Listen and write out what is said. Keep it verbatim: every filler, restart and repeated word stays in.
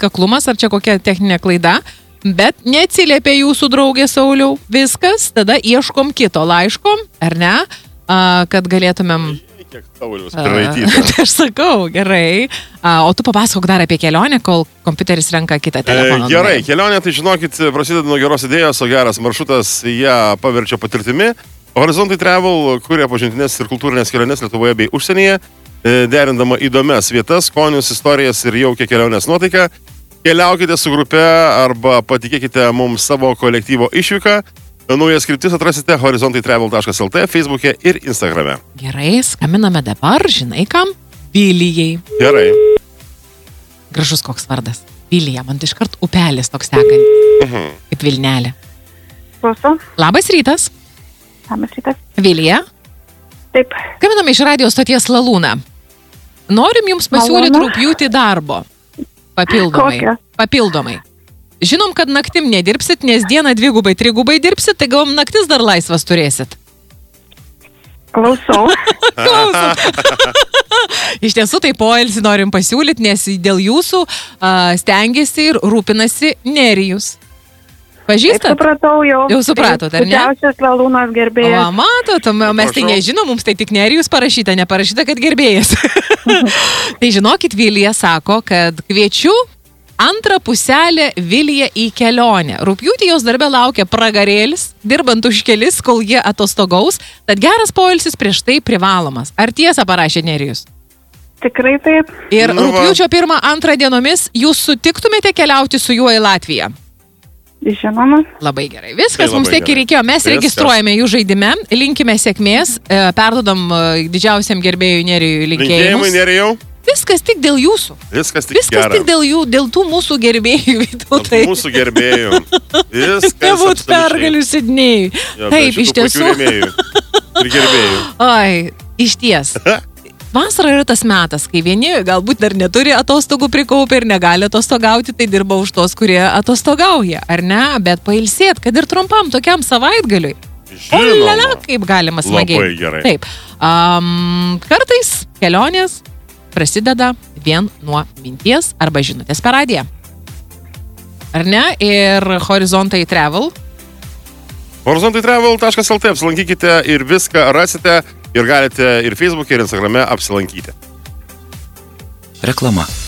atkaklumas, ar čia kokia techninė klaida, bet neatsiliepė jūsų draugė Sauliau. Viskas, tada ieškom kito laiško, ar ne, a, kad galėtumėm... Kiek Sauliaus piraityta. Tai aš sakau, gerai. A, o tu papasakok dar apie kelionę, kol kompiuteris renka kitą telefoną. E, gerai, kelionė, tai žinokit, prasideda nuo geros idėjos, o geras maršrutas ją paverčia patirtimi. Horizontai Travel kuria pažintinės ir kultūrinės kelionės Lietuvoje bei užsienyje, derindama įdomias vietas, skonius, istorijas ir jaukia kelionės nuotaiką. Keliaukite su grupe arba patikėkite mums savo kolektyvo išvyką. Naujas kryptis atrasite horizontai travel taškas el t, Facebook'e ir Instagram'e. Gerai, skambiname dabar, žinai kam? Vilijai. Gerai. Gražus koks vardas. Vilija, man tai iškart upelis toks tekantis. Mhm. Kaip Vilnelė. Klauso. Labas rytas. Labas rytas. Vilija. Taip. Skambiname iš radio stoties Lalūna. Norim jums pasiūlyti Malonu. rugpjūtį darbo. Papildomai. Kokią? Papildomai. Žinom, kad naktim nedirbsit, nes dieną dvigubai, trigubai dirbsit, tai gal naktis dar laisvas turėsit. Klausau. Klausom. Iš tiesų, tai poilsį norim pasiūlyti, nes dėl jūsų a, stengiasi ir rūpinasi Nerijus. Taip Pažįstat? supratau jau. Jau supratot, ar ne? Didžiausias Lalūnas O, gerbėjas. matot, o mes tai Prašau. nežinom, mums tai tik Nerijus parašyta, neparašyta, kad gerbėjas. Tai žinokit, Vilija sako, kad kviečiu antrą puselę Viliją į kelionę. Rugpjūtį jos darbe laukia pragarėlis, dirbant už kelis, kol jie atostogaus, tad geras poilsis prieš tai privalomas. Ar tiesą parašė Nerijus? Tikrai taip. Ir Nu va. rugpjūčio pirmą, antrą dienomis jūs sutiktumėte keliauti su juo į Latviją? Žinoma. Labai gerai. Viskas, Tai mums labai tiek ir gerai. reikėjo. Mes Viskas. registruojame jų žaidime, linkime sėkmės, e, perdodam e, didžiausiam gerbėjui Nerijui Linkėjimai, linkėjimus. Nerijau. Viskas tik dėl jūsų. Viskas tik Viskas gera. tik dėl jų, dėl tų mūsų gerbėjų. Vytautai. Mūsų gerbėjų. Viskas. Nebūt absoliučiai. pergalių Sidnėjui. Jo, be Taip, šitų iš tiesų. puikių rėmėjų Ir gerbėjų. Oi, iš ties. Vasara yra tas metas, kai vieni galbūt dar neturi atostogų prikaupę ir negali atostogauti, tai dirba už tos, kurie atostogauja, ar ne? Bet pailsėt, kad ir trumpam tokiam savaitgaliui. Olala, kaip galima smagiai. Labai gerai. Taip. Um, kartais kelionės prasideda vien nuo minties arba žinutės per radiją. Ar ne? Ir Horizontai Travel. horizontai travel taškas el t apsilankykite ir viską rasite ir galite ir Facebook'e ir Instagram'e apsilankyti. Reklama.